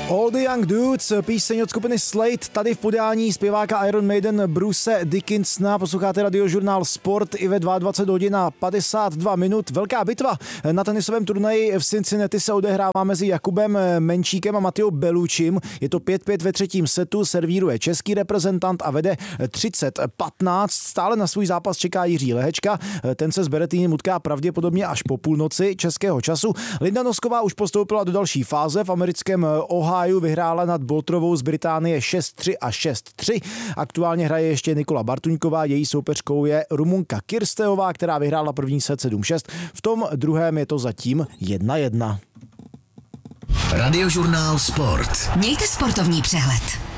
All the Young Dudes, píseň od skupiny Slade, tady v podání zpěváka Iron Maiden Bruce Dickinsona. Posloucháte Radiožurnál Sport i ve 22 hodin a 52 minut. Velká bitva na tenisovém turnaji v Cincinnati se odehrává mezi Jakubem Menčíkem a Matteo Bellucim. Je to 5-5 ve třetím setu, servíruje český reprezentant a vede 30-15. Stále na svůj zápas čeká Jiří Lehečka. Ten se s Berrettinem utká pravděpodobně až po půlnoci českého času. Linda Nosková už postoupila do další fáze. V americkém Ohiu vyhrála nad Boltrovou z Británie 6-3 a 6-3. Aktuálně hraje ještě Nikola Bartuňková, její soupeřkou je Rumunka Kirsteová, která vyhrála první set 7-6. V tom druhém je to zatím 1-1. Radiožurnál Sport. Mějte sportovní přehled.